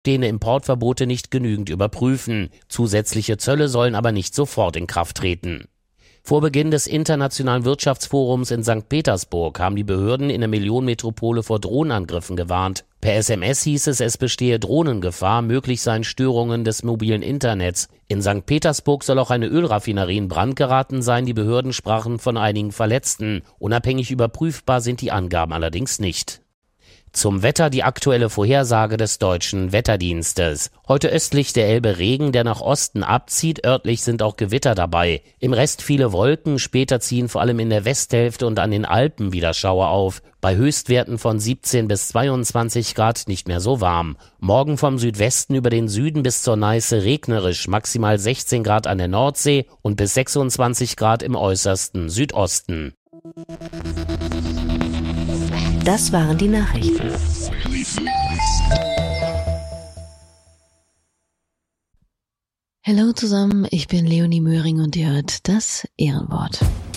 bestehende Importverbote nicht genügend überprüfen. Zusätzliche Zölle sollen aber nicht sofort in Kraft treten. Vor Beginn des Internationalen Wirtschaftsforums in St. Petersburg haben die Behörden in der Millionenmetropole vor Drohnenangriffen gewarnt. Per SMS hieß es bestehe Drohnengefahr, möglich seien Störungen des mobilen Internets. In St. Petersburg soll auch eine Ölraffinerie in Brand geraten sein. Die Behörden sprachen von einigen Verletzten. Unabhängig überprüfbar sind die Angaben allerdings nicht. Zum Wetter die aktuelle Vorhersage des Deutschen Wetterdienstes. Heute östlich der Elbe Regen, der nach Osten abzieht. Örtlich sind auch Gewitter dabei. Im Rest viele Wolken. Später ziehen vor allem in der Westhälfte und an den Alpen wieder Schauer auf. Bei Höchstwerten von 17 bis 22 Grad nicht mehr so warm. Morgen vom Südwesten über den Süden bis zur Neiße regnerisch. Maximal 16 Grad an der Nordsee und bis 26 Grad im äußersten Südosten. Das waren die Nachrichten. Hallo zusammen, ich bin Leonie Möhring und ihr hört das Ehrenwort.